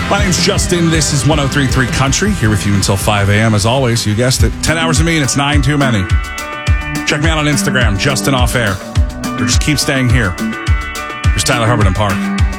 My name's Justin. This is 103.3 Country. Here with you until 5 a.m. As always, you guessed it. 10 hours of me and it's 9 too many. Check me out on Instagram, Justin Off Air. Or just keep staying here. Here's Tyler Hubbard and Park.